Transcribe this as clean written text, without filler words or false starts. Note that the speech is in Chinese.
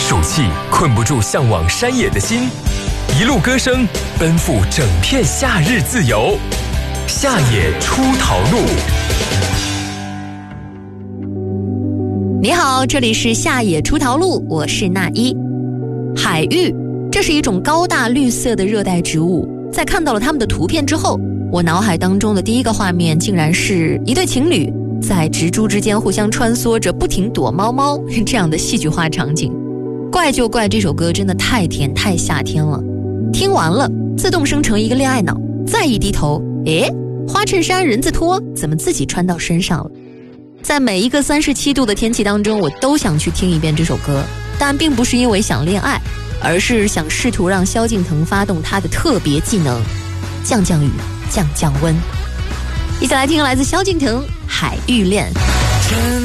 暑气困不住向往山野的心，一路歌声奔赴整片夏日自由。夏野出逃路。 你好，这里是夏野出逃路，我是那一。海芋，这是一种高大绿色的热带植物。在看到了它们的图片之后，我脑海当中的第一个画面竟然是一对情侣在植株之间互相穿梭着，不停躲猫猫这样的戏剧化场景。怪就怪这首歌真的太甜太夏天了，听完了自动生成一个恋爱脑，再一低头，花衬衫人字拖怎么自己穿到身上了。在每一个37度的天气当中，我都想去听一遍这首歌，但并不是因为想恋爱，而是想试图让萧敬腾发动他的特别技能，降降雨，降降温。一起来听来自萧敬腾《海芋恋》。